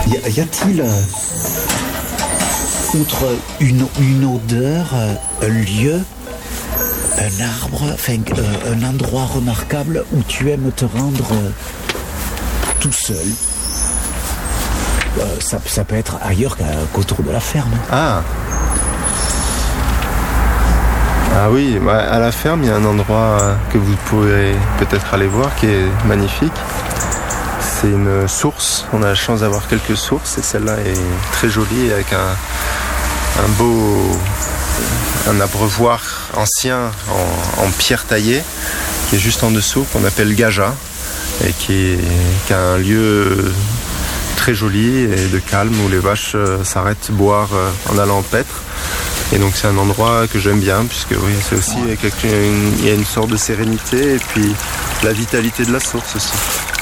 Y a-t-il, outre une odeur, un lieu, un arbre, enfin un endroit remarquable où tu aimes te rendre tout seul? Ça peut être ailleurs qu'autour de la ferme. Ah oui, à la ferme, il y a un endroit que vous pouvez peut-être aller voir qui est magnifique. C'est une source. On a la chance d'avoir quelques sources et celle-là est très jolie avec un abreuvoir ancien en pierre taillée qui est juste en dessous, qu'on appelle Gaja et qui a un lieu très joli et de calme où les vaches s'arrêtent boire en allant en paître. Et donc c'est un endroit que j'aime bien puisque oui, c'est aussi il y a une sorte de sérénité et puis la vitalité de la source aussi.